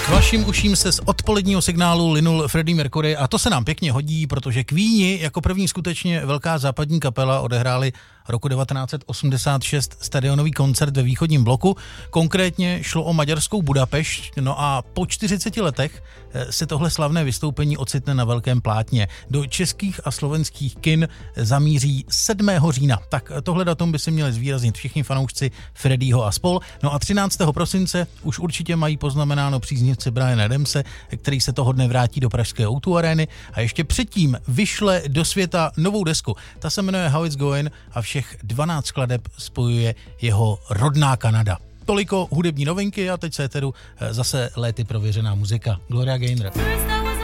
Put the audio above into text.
K vašim uším se z odpoledního signálu linul Freddie Mercury a to se nám pěkně hodí, protože Queeni jako první skutečně velká západní kapela odehráli roku 1986 stadionový koncert ve východním bloku. Konkrétně šlo o maďarskou Budapešť, no a po 40 letech se tohle slavné vystoupení ocitne na velkém plátně. Do českých a slovenských kin zamíří 7. října. Tak tohle datum by si měli zvýraznit všichni fanoušci Freddieho a spol. No a 13. prosince už určitě mají poznamenáno příznivci Briana Adamse, který se toho dne vrátí do pražské O2 Areny a ještě předtím vyšle do světa novou desku. Ta se jmenuje How It's Going a všech 12 skladeb spojuje jeho rodná Kanada. Toliko hudební novinky a teď se tedy zase léty prověřená muzika. Gloria Gaynor.